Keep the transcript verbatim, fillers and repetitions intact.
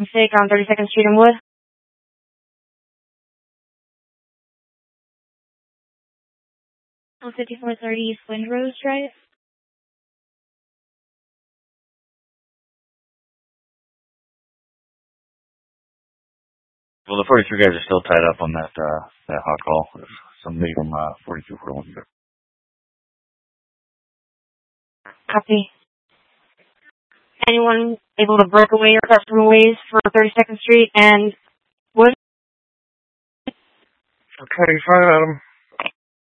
Mistake on thirty-second Street in Wood. On fifty-four thirty East Windrose Drive. Well, the forty-three guys are still tied up on that uh, that hot call. Somebody from uh, forty-two forty-one. Copy. Anyone able to break away or customer ways for thirty-second Street and Wood? Okay, fine, Adam.